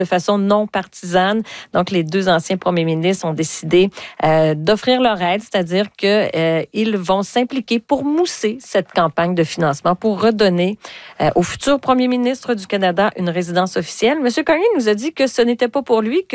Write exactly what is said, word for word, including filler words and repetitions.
de façon non partisane. Donc, les deux anciens premiers ministres ont décidé euh, d'offrir leur aide, c'est-à-dire qu'ils euh, vont s'impliquer pour mousser cette campagne de financement, pour redonner euh, au futur premier ministre du Canada une résidence officielle. M. Carney nous a dit que ce n'était pas pour lui, que